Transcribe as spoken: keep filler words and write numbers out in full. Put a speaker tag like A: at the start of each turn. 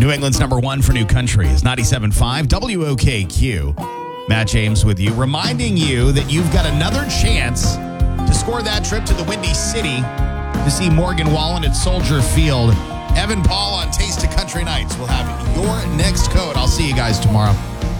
A: New England's number one for new country is ninety-seven point five W O K Q. Matt James with you, reminding you that you've got another chance to score that trip to the Windy City to see Morgan Wallen at Soldier Field. Evan Paul on Taste of Country Nights will have your next code. I'll see you guys tomorrow.